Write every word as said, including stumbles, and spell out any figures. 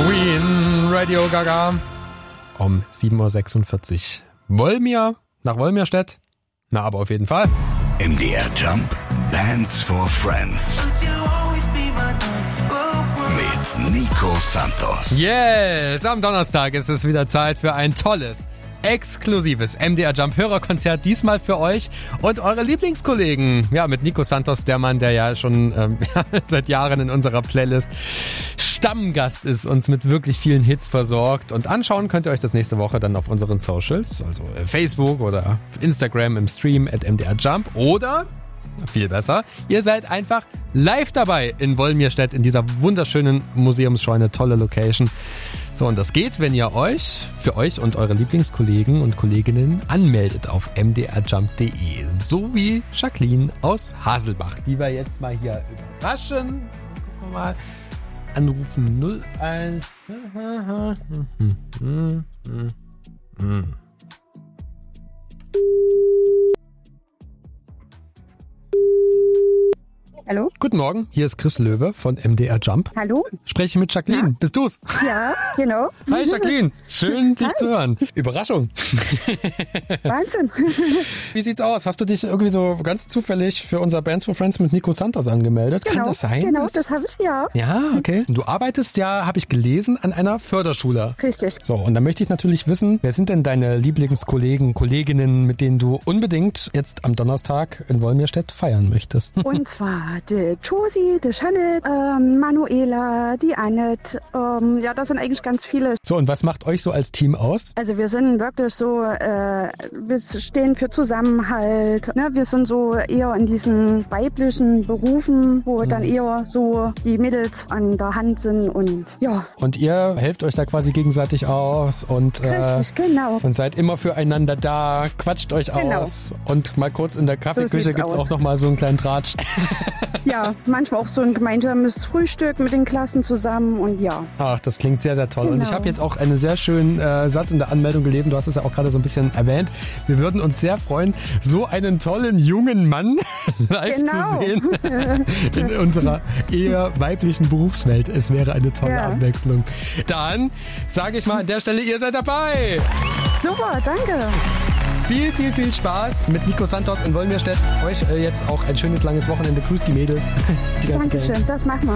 Queen, Radio Gaga. Um sieben Uhr sechsundvierzig. Wolmir, nach Wolmirstedt? Na, aber auf jeden Fall. M D R Jump, Bands for Friends. Mit Nico Santos. Yes, am Donnerstag ist es wieder Zeit für ein tolles, exklusives M D R Jump Hörerkonzert, diesmal für euch und eure Lieblingskollegen. Ja, mit Nico Santos, der Mann, der ja schon ähm, seit Jahren in unserer Playlist Stammgast ist, uns mit wirklich vielen Hits versorgt. Und anschauen könnt ihr euch das nächste Woche dann auf unseren Socials, also Facebook oder Instagram im Stream at M D R Jump oder... Viel besser. Ihr seid einfach live dabei in Wolmirstedt in dieser wunderschönen Museumsscheune, tolle Location. So, und das geht, wenn ihr euch, für euch und eure Lieblingskollegen und Kolleginnen anmeldet auf m d r jump punkt d e. So wie Jacqueline aus Haselbach, die wir jetzt mal hier überraschen. Gucken wir mal. Anrufen null eins. Hallo? Guten Morgen, hier ist Chris Löwe von M D R Jump. Hallo? Spreche mit Jacqueline. Ja? Bist du's? Ja, genau. Hi Jacqueline, schön dich Hi. zu hören. Überraschung. Wahnsinn. Wie sieht's aus? Hast du dich irgendwie so ganz zufällig für unser Bands for Friends mit Nico Santos angemeldet? Genau, Kann das sein? genau, dass- das habe ich ja. Ja, okay. Du arbeitest ja, habe ich gelesen, an einer Förderschule. Richtig. So, und da möchte ich natürlich wissen, wer sind denn deine Lieblingskollegen, Kolleginnen, mit denen du unbedingt jetzt am Donnerstag in Wolmirstedt feiern möchtest? Und zwar die Josie, die Janet, ähm, Manuela, die Annette. Ähm, ja, das sind eigentlich ganz viele. So, und was macht euch so als Team aus? Also wir sind wirklich so, äh, wir stehen für Zusammenhalt. Ne? Wir sind so eher in diesen weiblichen Berufen, wo Mhm. dann eher so die Mädels an der Hand sind und ja. Und ihr helft euch da quasi gegenseitig aus und, äh, Richtig, genau. und seid immer füreinander da, quatscht euch Genau. aus und mal kurz in der Kaffeeküche sieht's gibt's aus. auch nochmal so einen kleinen Tratsch. Ja, manchmal auch so ein gemeinsames Frühstück mit den Klassen zusammen und ja. Ach, das klingt sehr, sehr toll. Und Genau. ich habe jetzt auch einen sehr schönen äh, Satz in der Anmeldung gelesen. Du hast es ja auch gerade so ein bisschen erwähnt. Wir würden uns sehr freuen, so einen tollen jungen Mann live Genau. zu sehen in unserer eher weiblichen Berufswelt. Es wäre eine tolle Ja. Abwechslung. Dann sage ich mal an der Stelle, ihr seid dabei. Super, danke. Viel, viel, viel Spaß mit Nico Santos in Wolmirstedt. Euch äh, jetzt auch ein schönes langes Wochenende. Grüßt die Mädels. Die ganze Gang. Dankeschön, das machen wir.